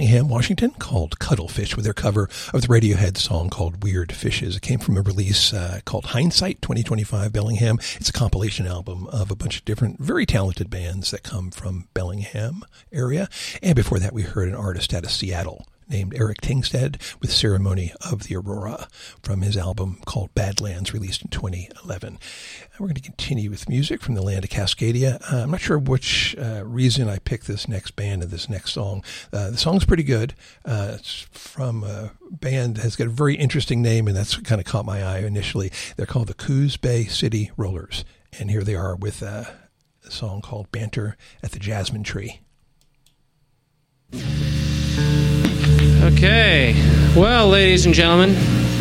Bellingham, Washington, called Cuttlefish, with their cover of the Radiohead song called Weird Fishes. It came from a release called Hindsight 2025 Bellingham. It's a compilation album of a bunch of different, very talented bands that come from Bellingham area. And before that, we heard an artist out of Seattle named Eric Tingstead with Ceremony of the Aurora from his album called Badlands, released in 2011. And we're going to continue with music from the land of Cascadia. I'm not sure which reason I picked this next band and this next song. The song's pretty good. It's from a band that has got a very interesting name, and that's kind of caught my eye initially. They're called the Coos Bay City Rollers. And here they are with a song called Banter at the Jasmine Tree. Okay, well, ladies and gentlemen,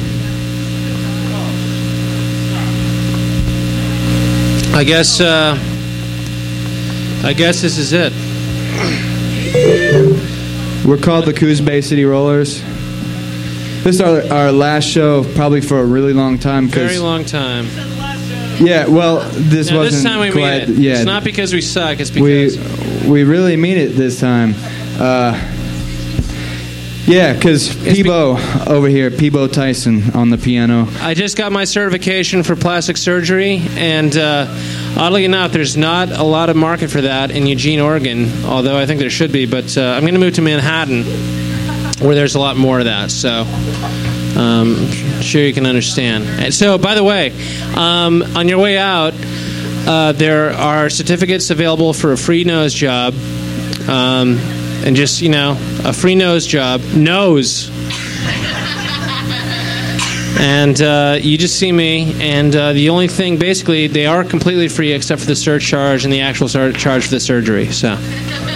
I guess this is it. We're called the Coos Bay City Rollers. This is our last show, probably for a really long time. Very long time. Yeah, well, this wasn't this time we quite. mean it. Yeah, it's not because we suck. It's because we really mean it this time. Yeah, because Peebo over here, Peebo Tyson on the piano. I just got my certification for plastic surgery, and oddly enough, there's not a lot of market for that in Eugene, Oregon, although I think there should be. But I'm going to move to Manhattan, where there's a lot more of that. So I'm sure you can understand. And so, by the way, on your way out, there are certificates available for a free nose job. And just, a free nose job. Nose. And you just see me, and the only thing, basically, they are completely free except for the surcharge and the actual charge for the surgery. So